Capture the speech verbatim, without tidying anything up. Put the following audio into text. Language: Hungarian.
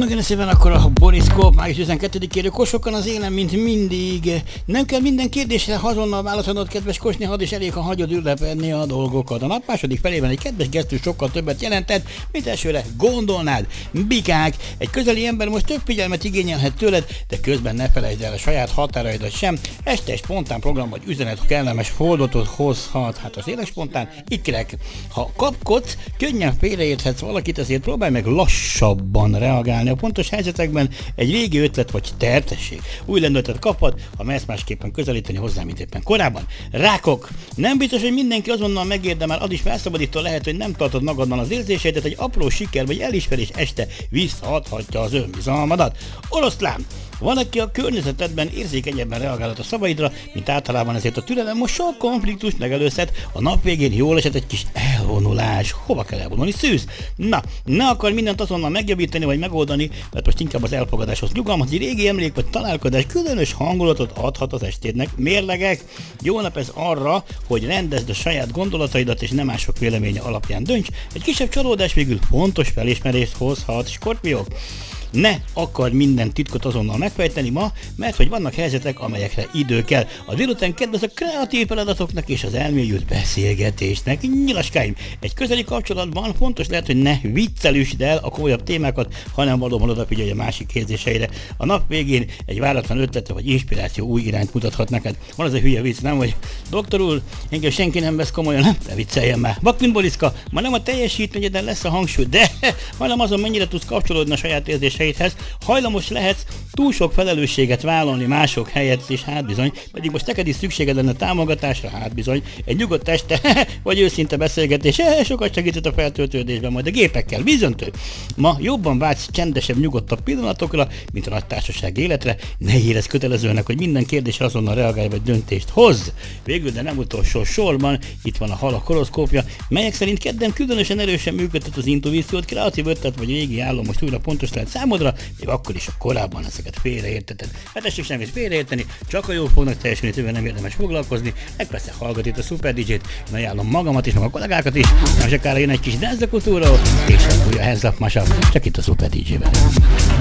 Nagyon szépen akkor a horoszkóp május tizenkettedikére kosokan az élen, mint mindig. Nem kell minden kérdésre azonnal válaszolnod, kedves Kosni, hadd is elég, ha hagyod ünnepelni a dolgokat. A nap második felében egy kedves gesztus sokkal többet jelentett, mint elsőre gondolnád. Bikák, egy közeli ember most több figyelmet igényelhet tőled, de közben ne felejtsd el a saját határaidat sem. Este egy spontán program vagy üzenet kellemes fordulatot hozhat. Hát az éles spontán ikrek. Ha kapkodsz, könnyen félreérthetsz valakit, ezért próbálj meg lassabban reagálni a pontos helyzetekben. Egy régi ötlet vagy terv, tessék, új lendületet kaphat, ha mersz másképpen közelíteni hozzá, mint éppen korábban. Rákok! Nem biztos, hogy mindenki azonnal megérdemel, az is felszabadító lehet, hogy nem tartod magadban az érzéseidet, egy apró siker vagy elismerés este visszaadhatja az önbizalmadat. Oroszlán! Van, aki a környezetedben érzékenyebben reagálhat a szavaidra, mint általában, ezért a türelem most sok konfliktust megelőzhet. A nap végén jól esett egy kis elvonulás. Hova kell elvonulni? Szűz! Na, ne akar mindent azonnal megjavítani vagy megoldani, mert most inkább az elfogadáshoz nyugalmat, egy régi emlék vagy találkozás különös hangulatot adhat az estédnek. Mérlegek! Jó nap ez arra, hogy rendezd a saját gondolataidat és nem mások véleménye alapján dönts. Egy kisebb csalódás végül fontos felismerést hozhat. Skorpiók! Ne akarj minden titkot azonnal megfejteni ma, mert hogy vannak helyzetek, amelyekre idő kell. A délután kedvez a kreatív feladatoknak és az elmélyült beszélgetésnek. Nyilaskáim, egy közeli kapcsolatban fontos lehet, hogy ne viccelüsd el a komolyabb témákat, hanem valóban odafigyelj a másik érzéseire. A nap végén egy váratlan ötlete vagy inspiráció új irányt mutathat neked. Van az a hülye vicc, nem? Hogy doktor úr, engem senki nem vesz komolyan, nem? Ne vicceljen már. Bakvin Boriszka, ma nem a teljesítményeden lesz a hangsúly, de hanem azon, mennyire tudsz kapcsolódni a saját érzéseidhez. Hajlamos lehetsz túl sok felelősséget vállalni mások helyett, és hát bizony, pedig most neked is szükséged lenne támogatásra, hát bizony, egy nyugodt este, vagy őszinte beszélgetés, sokat segített a feltöltődésben, majd a gépekkel, bizonytő. Ma jobban vágysz csendesebb, nyugodtabb pillanatokra, mint a nagy társaság életre, ne érezd kötelezőnek, hogy minden kérdésre azonnal reagálj vagy döntést hozz. Végül, de nem utolsó sorban, itt van a halak horoszkópja, melyek szerint kedden különösen erősen működtet az intuíciót, kreatív ötlet vagy régi álom most újra pontos lehet számodra, még akkor is a korábban ezeket félreérteted. Hát tessék semmit félreérteni, csak a jók fognak teljesülni, tőle nem érdemes foglalkozni, meg persze hallgat itt a Super dé jét, én ajánlom magamat is, meg a kollégákat is, nem sokára jön egy kis dance kultúra, és akkor a hands up mashup, csak itt a Super dé jével.